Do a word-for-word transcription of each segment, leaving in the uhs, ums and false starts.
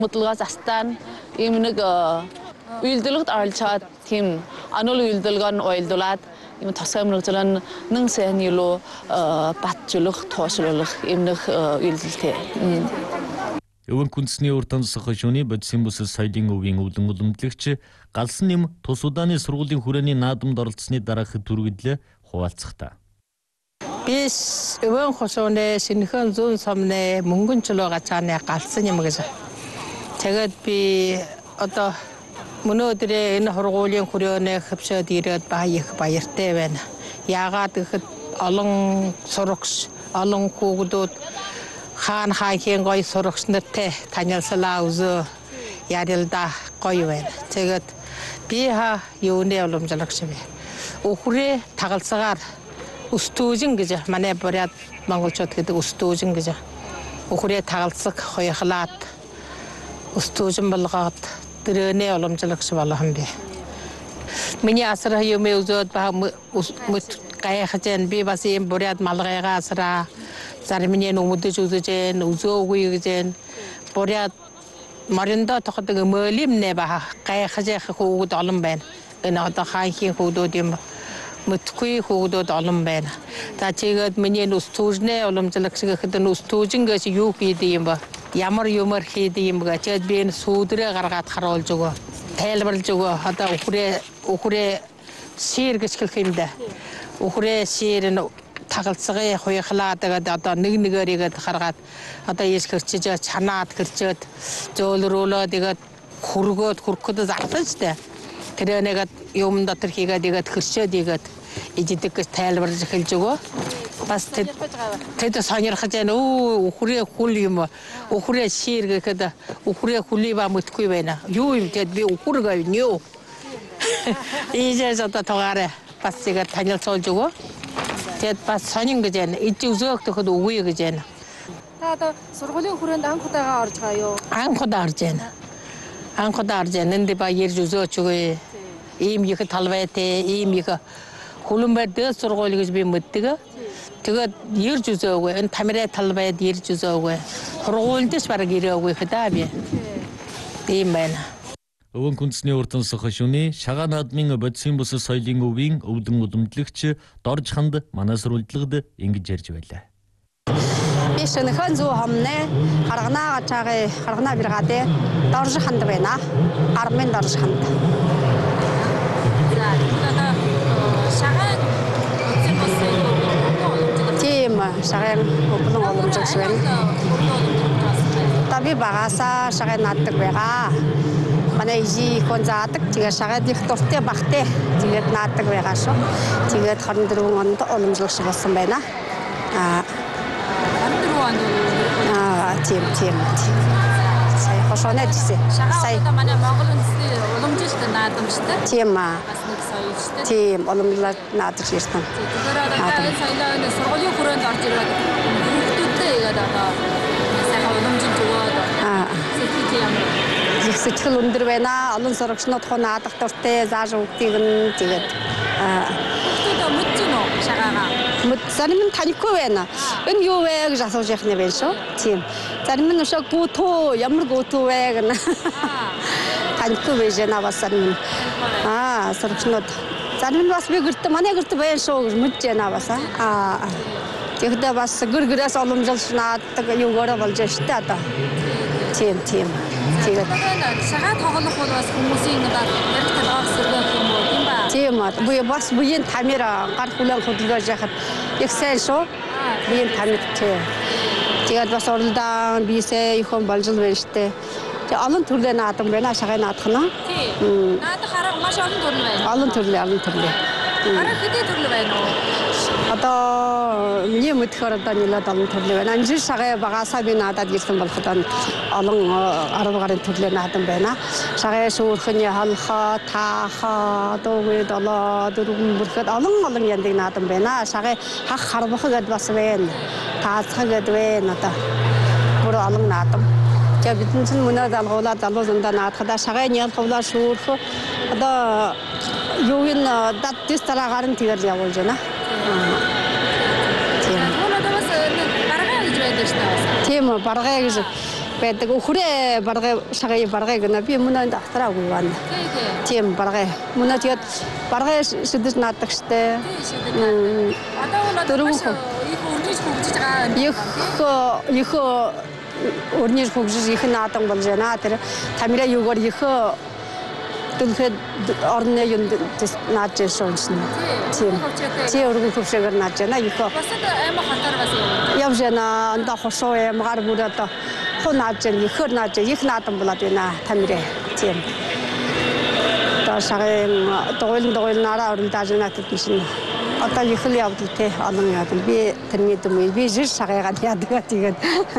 Mutluluğaz astan imnik üldülük aralchat tim anol üldülgan oildulat im tasamlıkçılan nın sen yolu batçılık toşluluk imnik üldülte. Өвөн күнсний уртан сахашууны бодисын бус соёлын өвийн өвдөн уламжлагч галсан нэм тус удааны сургуулийн хүрээний наадамд оролцсны дараах түргэдлээ хуваалцахтаа. Бис өвөн хошооны шинхэн зүүн сомны мөнгөн чулуу гацааны галсан юм гэж. Тэгээд би одоо өнөөдөр энэ сургуулийн хүрээний хөвшөөд ирээд баях баяртай байна. Яагаад гэхэд олон сурагч, олон хүүхдүүд хаан хайхын гоё сурагч нартай танилцлаа үзөө ярилда гоё байна. Тэгээд би ха юуны уламжлагч бэ. Өхрээ тагалцагаар өстөөжин гэж манай буряд монголчууд гэдэг өстөөжин гэж. Өхрээ тагалцаг хоёхлаад өстөөжин болгоод дөрөний уламжлагч болох юм бэ. Миний асар юм үзээд ба мэт гайхаж би бас юм буряд малгайгаа асраа зарминийн өмдөж үзэж үзөөгүй гэж буряд мариндо тохдаг мөлимнэ ба гайхаж хүүгд олон байна. Энэ одоо хаанхийн хүүгдүүд юм мэдгүй хүүгдүүд олон байна. За тэгээд миний өстөөжнэ уламжлагч гэхэд өстөөжин гэж юу хийдэг юм ба ямар юмар хийдэг юм бэ гэж би энэ сүүдрээ гаргаад харуулж өгөө. Тайлбарлаж өгөө. Одоо өхрээ өхрээ шир гэж хэлэх юм да. Өхрээ шир нь тагалцгай хуйхлаа тэгээд одоо нэг нэгээрийгээд харгаад одоо ийс хэрчиж чанаад хэрчээд зөөлрүүлөө тэгээд хөргөөд хөрөхөд зарлаа ч дээ. Тэр нэгэд юм дотор хийгээд игээд хэрчээд игээд ижидэг гэж тайлбарлаж хэлж өгөө. Бас тэд сонирхож байна. Өө өхрээ хүл юм. Өхрээ шир гэхэд өхрээ хүлий ба мэдгүй байна. Юу юм гэд би өхөр гавь нё. Ийжээс одоо тагаараа бас игээд танилцуулж өгөө. Тэгэд бас сонин гэж байна. Иж үзөөх төхөд үгүй гэж байна. Та одоо сургуулийн хүрээнд анх удаага орж байгаа юу? Анх удаа орж байна. Анх удаа орж байна. Энд ба ярьж үзөөч үгүй. Ийм их талбайтай, ийм их хөлбөмбөр дэс сургууль гэж би мэддэг. Тэгээд ярьж үзөөгүй. Энэ тамираа талбайд ярьж үзөөгүй. Сургуульдээс бараг ирээгүй хадаа би. Тийм байна. Өвөн күнсний уртан сахашууны шагаан наадмын бодисын бус соёлын өвийн өвдөн уламжлагч Дорж ханд манай сурвалжлагад ингэж ярьж байлаа. Би шинхэн зүү хомны харганаа гачаагийн харганаа биргаадэ Дорж ханд байна. Армын Дорж ханд. Шагаан бодисын бус тийм шагаан өвдөн уламжлагч байна. Та би багасаа шагаан нааддаг байгаа. Манай ижи хон заадаг тэгээ шагаад их дуртай багтай тэгээд наадаг байгаа шүү. Тэгээд хорон дөрвөн онд уламжлагч болсон байна. Аа дөрвөн онд аа тийм тийм. Сая хошоонэ жисэн. Сая манай Монгол үндэсний уламжлагч наадамжтай. Тийм аа. Бас нэг соёлчтой. Тийм уламжлал наадаж ирсэн. Тэгэхээр одоо соёлын сургуулийн хүрээнд орж ирээд хүүхдүүдтэй игээд одоо сайхан уламжлж өгөөд Аа сэтгэл юм. их сэтгэл өндөр байна. Олон сурагчнууд хоо наадах дуртай зааж өгдгийг нь тэгээд Хүүхдүүд мэдж гинөө шагаагаа. Мэд зарим нь танихгүй байна. Энэ юу вэ гэж асууж явах нь байна шүү. Тийм. Зарим нь өшөө гүтөө ямар гүтөө вэ гэнэ. Танихгүй байж байна бас зарим нь. Аа сурагчнууд зарим нь бас би гэрт манай гэрт байна шүү гэж мэдж байна бас аа. Тэгэхдээ бас гэр гэрээс уламжлалж наадаг юугаар болж штэ одоо. Тийм тийм. Тэгээд шагаа тоглох бол бас хүмүүсийн одоо яг талаас сэргэх юм уу тийм ба. Тийм аа. Би бас биеийн тамир гар хүлэн хөдөлгөж яхад их сайн шүү. Биеийн тамир тий. Тэгээд бас уралдаан бисээ ихэн болж байна штэ. Тэгээд олон төрлийн наадам байна шагаа наадах нь. Тийм. Наадах арга маш олон төрөл байна. Олон төрлийн олон төрлийн. Арга хэдий төрөл байна уу? Одоо миний мэдхээр одоо нэлээд олон төрлийн байна. Анжир шагаа багасаа би наадад ирсэн болоход олон арав гарын төрлийн наадам байна. Шагаа шүүрхний халхаа, таахаа, дуугүй долоо, дөрвөн бүрхэд олон олон янзын наадам байна. Шагаа хах харбах гэд бас байна. Таацхаа гэд байна одоо. Бүр олон наадам. Тэгээд бидний чинь мөнөө залгуулаад залуу зөндөө наадахада шагаа нялхуулаад шүүрх одоо юу ин дат дэс тараагаар нь тэгэл явуулж байна. Тийм. Баргаа гэж байдаг шүү дээ. Тийм үү, баргаа гэж байдаг. Өхрөө баргай шагай баргай гэнэ би мөнөнд ахтраагүй байна. Тийм баргай. Мөнө тэгээд баргай шидэж наадаг штэ. Одоо бол их өрнөж хөгжиж байгаа. Их их өрнөж хөгжиж их наадан болж байна. Тэр тамира юугаар их Түлхэд орны юунд нааж шоонсон. Тийм. Тийм өргөн хөвшөөр нааж байна. Их. Басад аймаг хатар бас явж. Явж байна. Анда хошоо аймгаар бүр одоо хуу нааж ихэр нааж их наадан болоод байна. Тамира. Тийм. Одоо шарын дойлон дойлнараа өрнөж наатад чинь. Одоо их л явдал те олон явдал. Би тэрний дүмээ би жир шагаагаад яадаг тэгээд.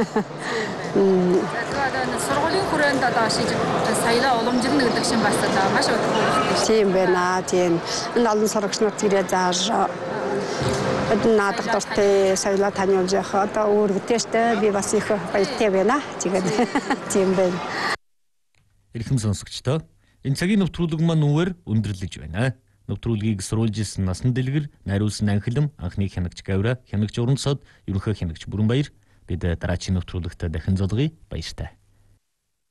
Сургуулийн хүрээнд одоо шийдэж саяла уламжлна гэдэг шиг бас одоо маш өдөр. Тийм байна. Тийм. Энэ олон сурагч нарт ирээ зааж одоо наадах дуртай саяла таниулж явах одоо өөргөтэй штэ би бас их баяртай байна. Тэгээд тийм байна. Эрхэм сонсогчдоо энэ цагийн нэвтрүүлэг маань нүгээр өндөрлөж байна. Нэвтрүүлгийг сурвалж ирсэн насан дэлгэр, найруулсан анхилам, анхны хянагч Гавра, хянагч Уран сод, ерөнхий хянагч Бүрэнбаяр бид дараагийн нэвтрүүлэгт дахин золгоё. Баяртай.